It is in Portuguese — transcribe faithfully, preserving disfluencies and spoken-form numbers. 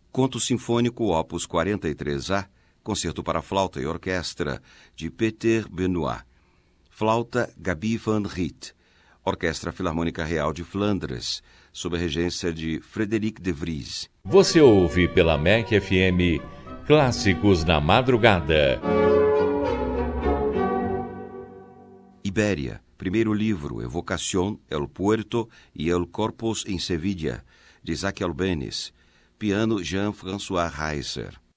Conto Sinfônico Opus quarenta e três A, Concerto para Flauta e Orquestra, de Peter Benoit. Flauta Gabi van Riet. Orquestra Filarmônica Real de Flandres, sob a regência de Frédéric de Vries. Você ouve pela M E C F M Clássicos na Madrugada. Ibéria, primeiro livro, Evocación, El Puerto e El Corpus em Sevilla, de Isaac Albéniz. Piano Jean-François Reiser.